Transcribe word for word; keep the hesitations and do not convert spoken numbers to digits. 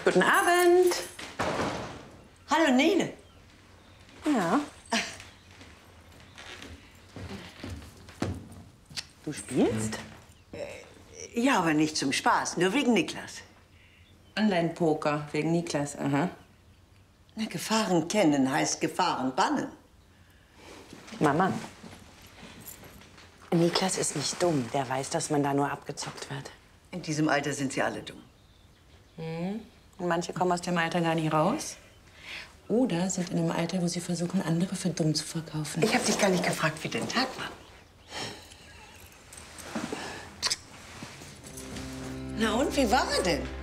Guten Abend. Hallo, Nele. Ja. Du spielst? Ja, aber nicht zum Spaß, nur wegen Niklas. Online-Poker wegen Niklas, aha. Na, Gefahren kennen heißt Gefahren bannen. Mama. Niklas ist nicht dumm. Der weiß, dass man da nur abgezockt wird. In diesem Alter sind sie alle dumm. Mhm. Und manche kommen aus dem Alter gar nicht raus. Oder sind in einem Alter, wo sie versuchen, andere für dumm zu verkaufen. Ich habe dich gar nicht gefragt, wie dein Tag war. Na und, wie war er denn?